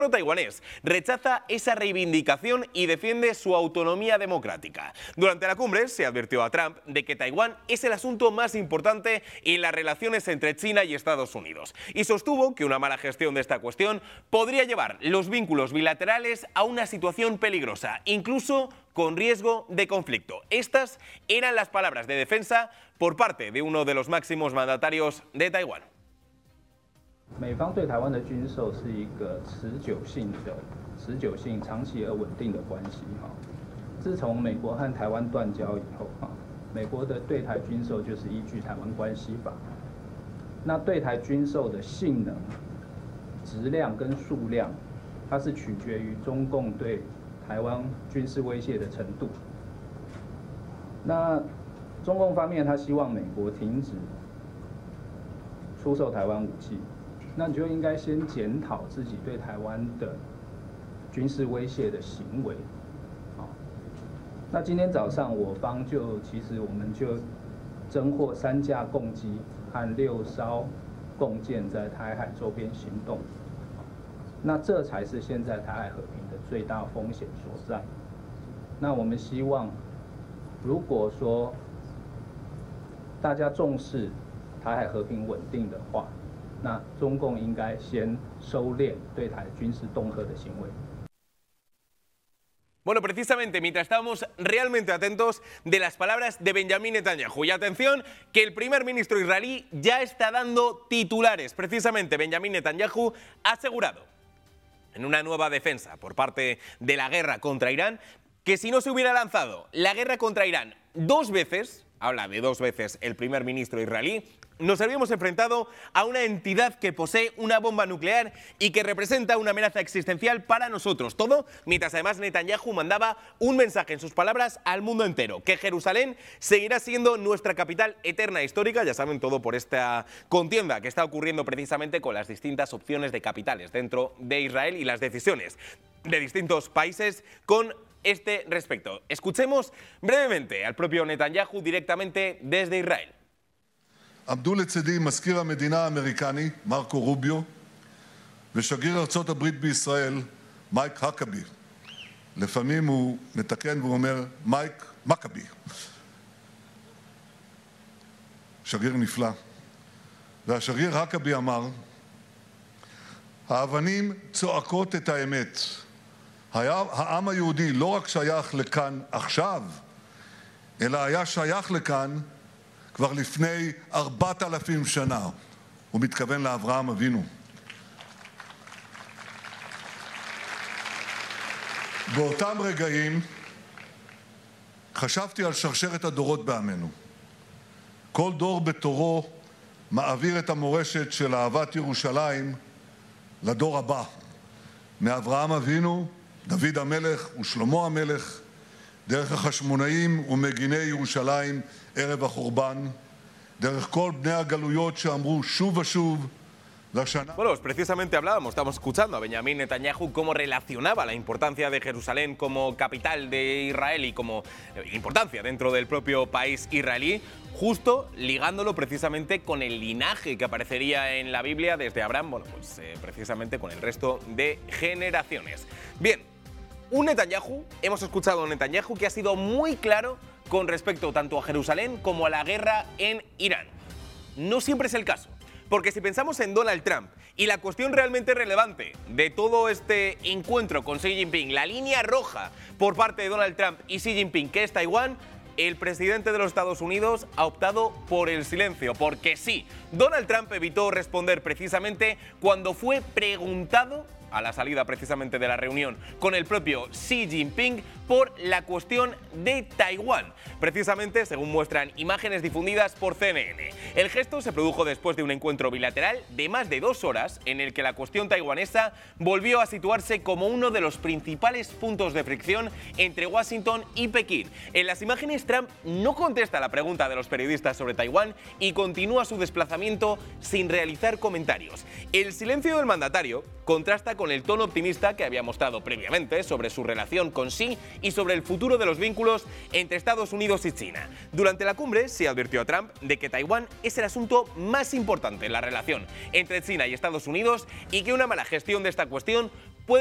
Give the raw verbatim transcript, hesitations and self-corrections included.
taiwanés rechaza esa reivindicación y defiende su autonomía democrática. Durante la cumbre se advirtió a Trump de que Taiwán es el asunto más importante en las relaciones entre China y Estados Unidos y sostuvo que una mala gestión de esta cuestión podría llevar los vínculos bilaterales a una situación peligrosa, incluso con riesgo de conflicto. Estas eran las palabras de defensa por parte de uno de los máximos mandatarios de Taiwán. 美方对台湾的军售是一个持久性的、持久性、长期而稳定的关系。哈，自从美国和台湾断交以后，哈，美国的对台军售就是依据《台湾关系法》。那对台军售的性能、质量跟数量，它是取决于中共对台湾军事威胁的程度。那中共方面，他希望美国停止出售台湾武器。 那你就应该先检讨自己对台湾的军事威胁的行为，好。那今天早上我方就其实我们就侦获三架共机和六艘共舰在台海周边行动，那这才是现在台海和平的最大风险所在。那我们希望，如果说大家重视台海和平稳定的话， 那中共应该先收敛对台军事恫吓的行为。 Bueno, precisamente mientras estábamos realmente atentos de las palabras de Benjamín Netanyahu. Y atención, que el primer ministro israelí ya está dando titulares. Precisamente Benjamín Netanyahu ha asegurado, en una nueva defensa por parte de la guerra contra Irán, que si no se hubiera lanzado la guerra contra Irán dos veces, habla de dos veces el primer ministro israelí, nos habríamos enfrentado a una entidad que posee una bomba nuclear y que representa una amenaza existencial para nosotros. Todo mientras además Netanyahu mandaba un mensaje en sus palabras al mundo entero, que Jerusalén seguirá siendo nuestra capital eterna e histórica, ya saben, todo por esta contienda que está ocurriendo precisamente con las distintas opciones de capitales dentro de Israel y las decisiones de distintos países con este respecto. Escuchemos brevemente al propio Netanyahu directamente desde Israel. עמדו לצדי מזכיר המדינה האמריקני, מרקו רוביו, ושגריר ארצות הברית בישראל, מייק הקאבי. לפעמים הוא מתקן והוא אומר, מייק מקאבי. שגריר נפלא. והשגריר הקאבי אמר, האבנים צועקות את האמת. העם היהודי לא רק שייך לכאן עכשיו, אלא היה שייך לכאן כבר לפני ארבעת אלפים שנה. הוא מתכוון לאברהם אבינו. באותם רגעים חשבתי על שרשרת הדורות בעמנו. כל דור בתורו מעביר את המורשת של אהבת ירושלים לדור הבא. מאברהם אבינו, דוד המלך ושלמה המלך, דרך החשמונאים ומגיני ירושלים ערב החורבן, דרך כל בני הגלויות שאמרו שוב ושוב לשנה... Bueno, pues precisamente hablábamos, estamos escuchando a Benjamín Netanyahu cómo relacionaba la importancia de Jerusalén como capital de Israel y como importancia dentro del propio país israelí, justo ligándolo precisamente con el linaje que aparecería en la Biblia desde Abraham, bueno, pues eh, precisamente con el resto de generaciones. Bien, un Netanyahu, hemos escuchado a un Netanyahu que ha sido muy claro con respecto tanto a Jerusalén como a la guerra en Irán. No siempre es el caso, porque si pensamos en Donald Trump y la cuestión realmente relevante de todo este encuentro con Xi Jinping, la línea roja por parte de Donald Trump y Xi Jinping, que es Taiwán, el presidente de los Estados Unidos ha optado por el silencio, porque sí, Donald Trump evitó responder precisamente cuando fue preguntado a la salida precisamente de la reunión con el propio Xi Jinping por la cuestión de Taiwán, precisamente según muestran imágenes difundidas por C N N. El gesto se produjo después de un encuentro bilateral de más de dos horas en el que la cuestión taiwanesa volvió a situarse como uno de los principales puntos de fricción entre Washington y Pekín. En las imágenes, Trump no contesta a la pregunta de los periodistas sobre Taiwán y continúa su desplazamiento sin realizar comentarios. El silencio del mandatario contrasta con el tono optimista que había mostrado previamente sobre su relación con Xi y sobre el futuro de los vínculos entre Estados Unidos y China. Durante la cumbre se advirtió a Trump de que Taiwán es el asunto más importante en la relación entre China y Estados Unidos y que una mala gestión de esta cuestión